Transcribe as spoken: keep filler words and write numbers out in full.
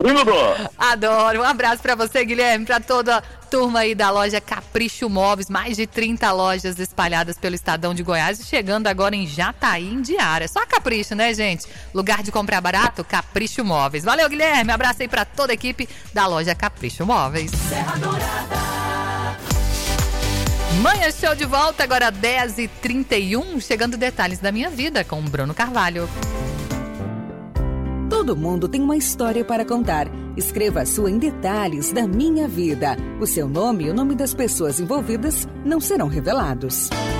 Sim, Dudu. Adoro. Um abraço pra você, Guilherme, pra toda a turma aí da loja Capricho Móveis. Mais de trinta lojas espalhadas pelo estadão de Goiás e chegando agora em Jataí, em Diária. Só Capricho, né, gente? Lugar de comprar barato, Capricho Móveis. Valeu, Guilherme. Abraço aí pra toda a equipe da loja Capricho Móveis. Serra Dourada. Manhã Show de volta, agora dez e trinta e um, chegando detalhes da minha vida com o Bruno Carvalho. Todo mundo tem uma história para contar. Escreva a sua em Detalhes da Minha Vida. O seu nome e o nome das pessoas envolvidas não serão revelados.